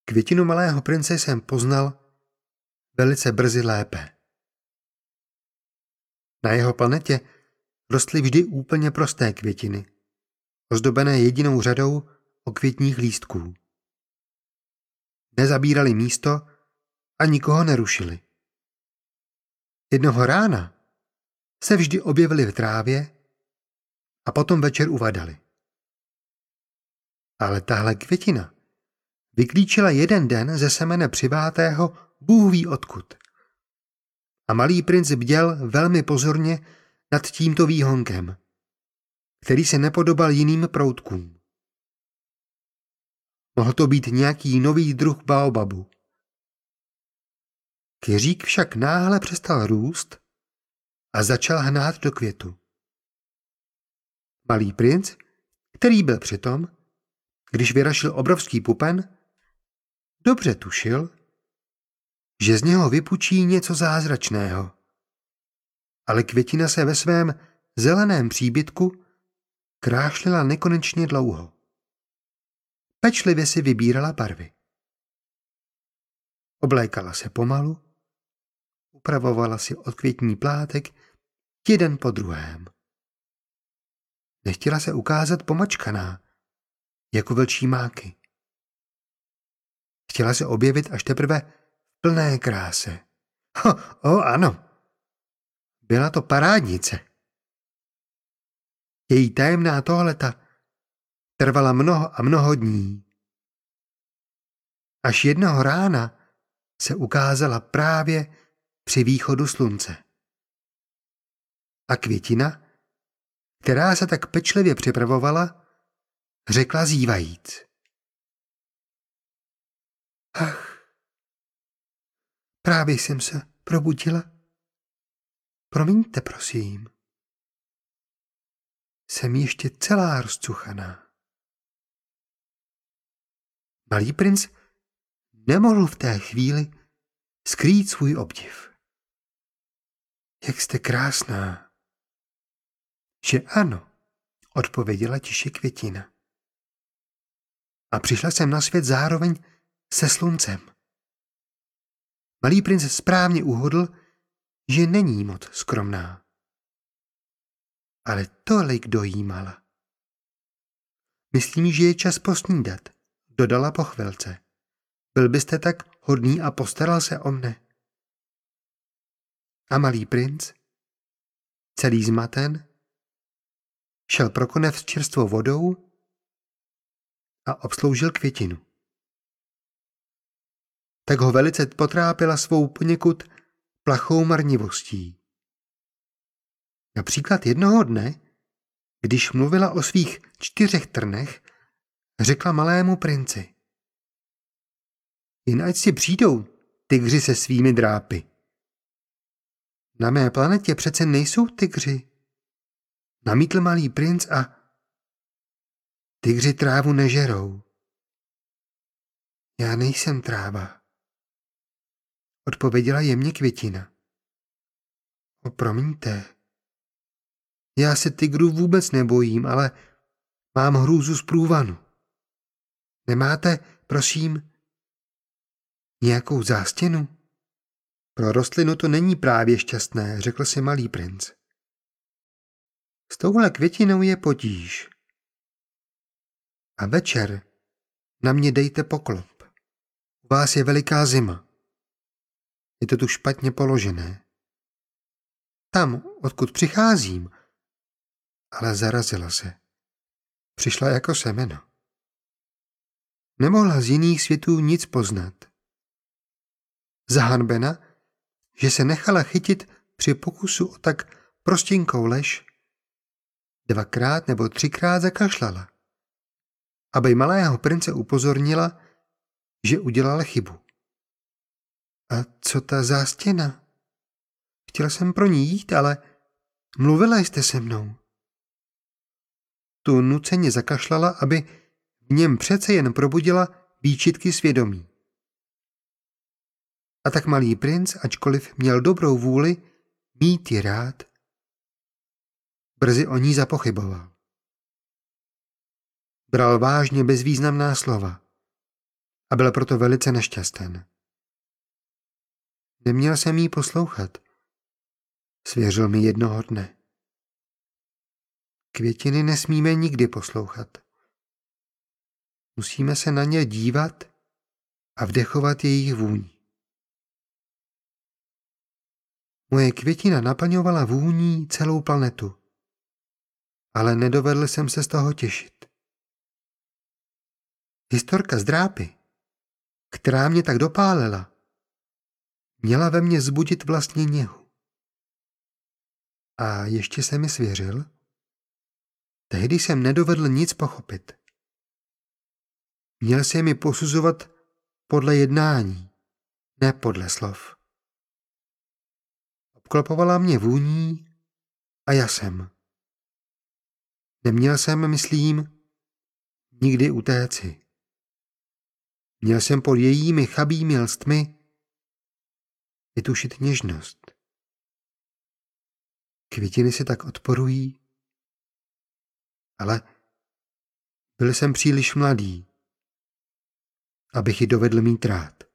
Květinu malého prince jsem poznal velice brzy lépe. Na jeho planetě rostly vždy úplně prosté květiny, ozdobené jedinou řadou okvětních lístků. Nezabírali místo a nikoho nerušili. Jednoho rána se vždy objevili v trávě a potom večer uvadali. Ale tahle květina vyklíčila jeden den ze semene přivátého Bůh ví odkud. A malý princ bděl velmi pozorně nad tímto výhonkem, který se nepodobal jiným proutkům. Mohl to být nějaký nový druh baobabu. Keřík však náhle přestal růst a začal hnát do květu. Malý princ, který byl přitom, když vyrašil obrovský pupen, dobře tušil, že z něho vypučí něco zázračného. Ale květina se ve svém zeleném příbytku krášlila nekonečně dlouho. Pečlivě si vybírala barvy. Oblékala se pomalu, upravovala si odkvětní plátek jeden po druhém. Nechtěla se ukázat pomačkaná, jako vlčí máky. Chtěla se objevit až teprve v plné kráse. Ano, byla to parádnice. Její tajemná tohleta trvala mnoho a mnoho dní. Až jednoho rána se ukázala právě při východu slunce. A květina, která se tak pečlivě připravovala, řekla zívajíc: Ach, právě jsem se probudila. Promiňte, prosím. Jsem ještě celá rozcuchaná. Malý princ nemohl v té chvíli skrýt svůj obdiv. Jak jste krásná. Že ano, odpověděla tiše květina. A přišla jsem na svět zároveň se sluncem. Malý princ správně uhodl, že není moc skromná. Ale tolik dojímala. Myslím, že je čas posnídat, dodala po chvilce. Byl byste tak hodný a postaral se o mne. A malý princ, celý zmaten, šel pro konev s čerstvou vodou a obsloužil květinu. Tak ho velice potrápila svou poněkud plachou marnivostí. Například jednoho dne, když mluvila o svých 4 trnech, řekla malému princi: Jen ať si přijdou tygři se svými drápy. Na mé planetě přece nejsou tygři. Namítl malý princ a tygři trávu nežerou. Já nejsem tráva, odpověděla jemně květina. Promiňte, já se tygrů vůbec nebojím, ale mám hrůzu z průvanu. Nemáte, prosím, nějakou zástěnu? Pro rostlinu to není právě šťastné, řekl si malý princ. S touhle květinou je potíž. A večer na mě dejte poklop. U vás je veliká zima. Je to tu špatně položené. Tam, odkud přicházím, ale zarazila se. Přišla jako semeno. Nemohla z jiných světů nic poznat. Zahanbena, že se nechala chytit při pokusu o tak prostinkou lež, 2krát nebo 3krát zakašlala, aby malého prince upozornila, že udělala chybu. A co ta zástěna? Chtěla jsem pro ní jít, ale mluvila jste se mnou. Tu nuceně zakašlala, aby v něm přece jen probudila výčitky svědomí. A tak malý princ, ačkoliv měl dobrou vůli mít ji rád, brzy o ní zapochyboval. Bral vážně bezvýznamná slova a byl proto velice nešťasten. Neměl jsem jí poslouchat, svěřil mi jednoho dne. Květiny nesmíme nikdy poslouchat. Musíme se na ně dívat a vdechovat jejich vůni. Moje květina naplňovala vůní celou planetu, ale nedovedl jsem se z toho těšit. Historka z drápy, která mě tak dopálila, měla ve mně vzbudit vlastně něhu. A ještě se mi svěřil? Tehdy jsem nedovedl nic pochopit. Měl jsem mi posuzovat podle jednání, ne podle slov. Obklopovala mě vůní a já jsem. Neměl jsem, myslím, nikdy utéci. Měl jsem pod jejími chabými lstmi vytušit něžnost. Květiny si tak odporují, ale byl jsem příliš mladý, abych ji dovedl mít rád.